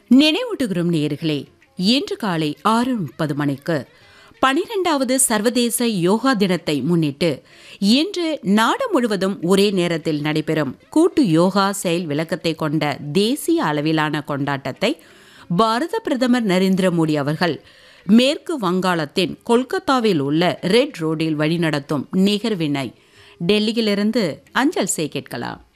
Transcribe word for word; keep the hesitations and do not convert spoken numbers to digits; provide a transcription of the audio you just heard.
நினைவூட்டுகிறோம் நேயர்களே, இன்று காலை ஆறு முப்பது மணிக்கு பனிரெண்டாவது சர்வதேச யோகா தினத்தை முன்னிட்டு இன்று நாடு முழுவதும் ஒரே நேரத்தில் நடைபெறும் கூட்டு யோகா செயல் விளக்கத்தை கொண்ட தேசிய அளவிலான கொண்டாட்டத்தை பாரத பிரதமர் நரேந்திர மோடி அவர்கள் மேற்கு வங்காளத்தின் கொல்கத்தாவில் உள்ள ரெட் ரோடில் வழிநடத்தும் நிகழ்வினை டெல்லியிலிருந்து அஞ்சல் செய்ய கேட்கலாம்.